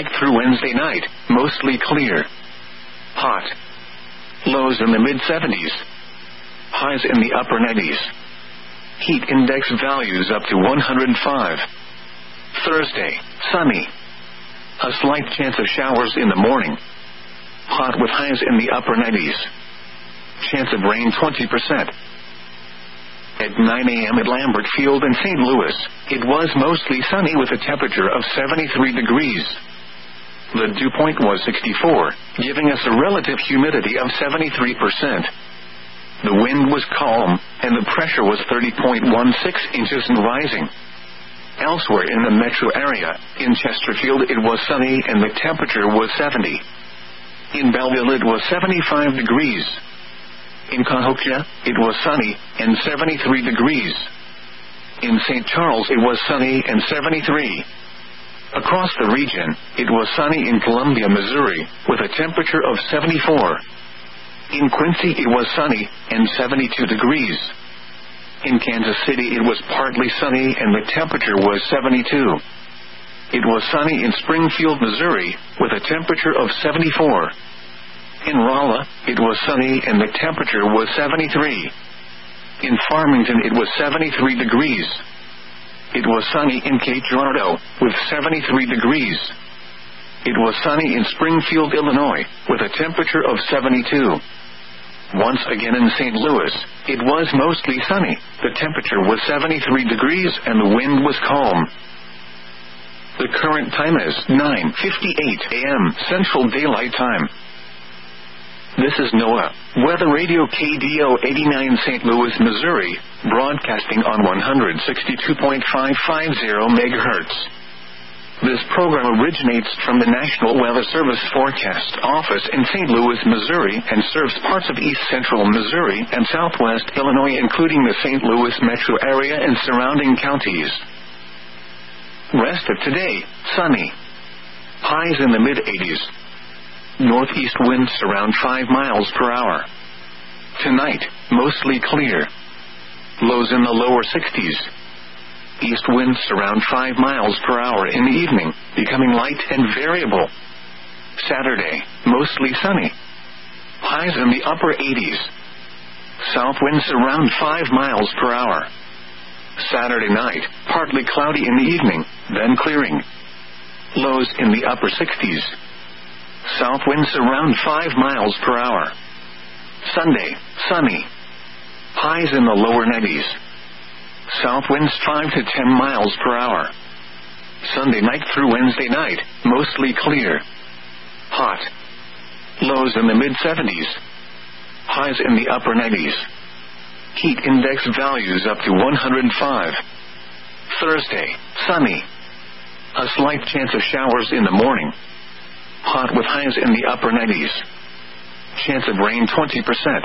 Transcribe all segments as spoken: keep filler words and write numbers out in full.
through Wednesday night, mostly clear. Hot. Lows in the mid seventies. Highs in the upper nineties. Heat index values up to one hundred five. Thursday, sunny. A slight chance of showers in the morning. Hot with highs in the upper nineties. Chance of rain twenty percent. At nine a.m. at Lambert Field in Saint Louis, it was mostly sunny with a temperature of seventy-three degrees. The dew point was sixty-four, giving us a relative humidity of seventy-three percent. The wind was calm, and the pressure was thirty point one six inches and rising. Elsewhere in the metro area, in Chesterfield it was sunny and the temperature was seventy. In Belleville it was seventy-five degrees. In Cahokia, it was sunny and seventy-three degrees. In Saint Charles it was sunny and seventy-three. Across the region, it was sunny in Columbia, Missouri, with a temperature of seventy-four. In Quincy it was sunny and seventy-two degrees. In Kansas City it was partly sunny and the temperature was seventy-two. It was sunny in Springfield, Missouri, with a temperature of seventy-four. In Rolla, it was sunny and the temperature was seventy-three. In Farmington it was seventy-three degrees. It was sunny in Cape Girardeau, with seventy-three degrees. It was sunny in Springfield, Illinois, with a temperature of seventy-two. Once again in Saint Louis, it was mostly sunny, the temperature was seventy-three degrees and the wind was calm. The current time is nine fifty-eight a.m. Central Daylight Time. This is NOAA, Weather Radio K D O eighty-nine Saint Louis, Missouri, broadcasting on one hundred sixty-two point five five zero megahertz. This program originates from the National Weather Service Forecast Office in Saint Louis, Missouri, and serves parts of east central Missouri and southwest Illinois, including the Saint Louis metro area and surrounding counties. Rest of today, sunny. Highs in the mid eighties. Northeast winds around five miles per hour. Tonight, mostly clear. Lows in the lower sixties. East winds around five miles per hour in the evening, becoming light and variable. Saturday, mostly sunny. Highs in the upper eighties. South winds around five miles per hour. Saturday night, partly cloudy in the evening, then clearing. Lows in the upper sixties. South winds around five miles per hour. Sunday, sunny. Highs in the lower nineties. South winds five to ten miles per hour. Sunday night through Wednesday night, mostly clear. Hot. Lows in the mid seventies. Highs in the upper nineties. Heat index values up to one hundred five. Thursday, sunny. A slight chance of showers in the morning. Hot with highs in the upper nineties. Chance of rain twenty percent.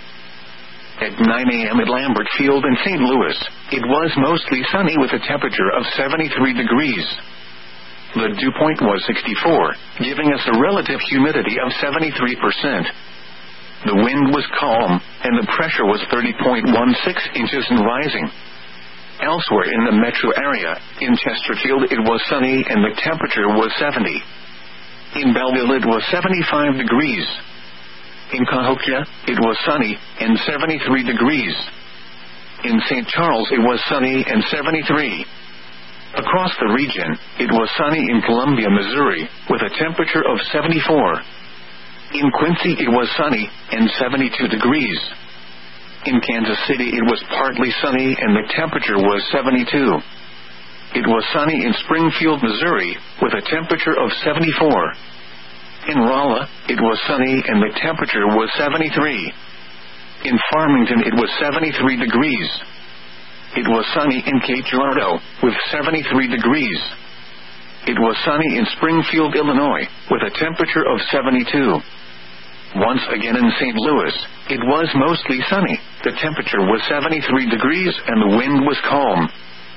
At nine a.m. at Lambert Field in Saint Louis, it was mostly sunny with a temperature of seventy-three degrees. The dew point was sixty-four, giving us a relative humidity of seventy-three percent. The wind was calm, and the pressure was thirty point one six inches and rising. Elsewhere in the metro area, in Chesterfield it was sunny and the temperature was seventy. In Belleville it was seventy-five degrees. In Cahokia, it was sunny and seventy-three degrees. In Saint Charles it was sunny and seventy-three. Across the region, it was sunny in Columbia, Missouri, with a temperature of seventy-four. In Quincy it was sunny and seventy-two degrees. In Kansas City it was partly sunny and the temperature was seventy-two. It was sunny in Springfield, Missouri, with a temperature of seventy-four. In Rolla, it was sunny and the temperature was seventy-three. In Farmington it was seventy-three degrees. It was sunny in Cape Girardeau, with seventy-three degrees. It was sunny in Springfield, Illinois, with a temperature of seventy-two. Once again in Saint Louis, it was mostly sunny, the temperature was seventy-three degrees and the wind was calm.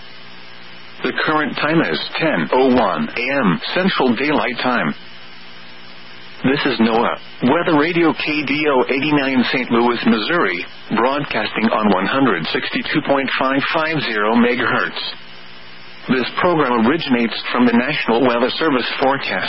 The current time is ten oh one a.m. Central Daylight Time. This is NOAA, Weather Radio K D O eighty-nine Saint Louis, Missouri, broadcasting on one hundred sixty-two point five five zero megahertz. This program originates from the National Weather Service Forecast